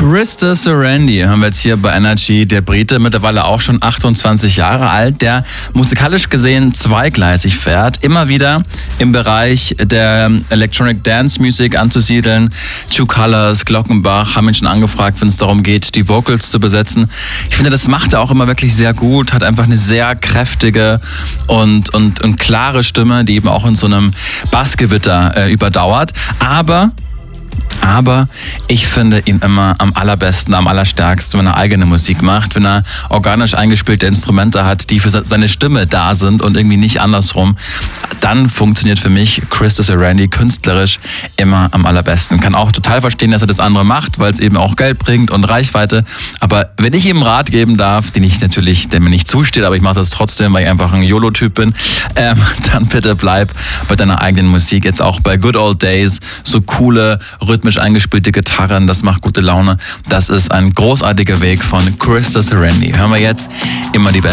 Krista Sarandy haben wir jetzt hier bei Energy. Der Brite, mittlerweile auch schon 28 Jahre alt, der musikalisch gesehen zweigleisig fährt, immer wieder im Bereich der Electronic Dance Music anzusiedeln. True Colors, Glockenbach haben ihn schon angefragt, wenn es darum geht, die Vocals zu besetzen. Ich finde, das macht er auch immer wirklich sehr gut, hat einfach eine sehr kräftige und klare Stimme, die eben auch in so einem Bassgewitter überdauert. Aber ich finde ihn immer am allerbesten, am allerstärksten, wenn er eigene Musik macht, wenn er organisch eingespielte Instrumente hat, die für seine Stimme da sind und irgendwie nicht andersrum. Dann funktioniert für mich Krista Sarandy künstlerisch immer am allerbesten. Kann auch total verstehen, dass er das andere macht, weil es eben auch Geld bringt und Reichweite. Aber wenn ich ihm einen Rat geben darf, der mir nicht zusteht, aber ich mache das trotzdem, weil ich einfach ein YOLO-Typ bin, dann bitte bleib bei deiner eigenen Musik. Jetzt auch bei Good Old Days, so coole, rhythmisch eingespielte Gitarren, das macht gute Laune. Das ist ein großartiger Weg von Krista Sarandy. Hören wir jetzt immer die besten.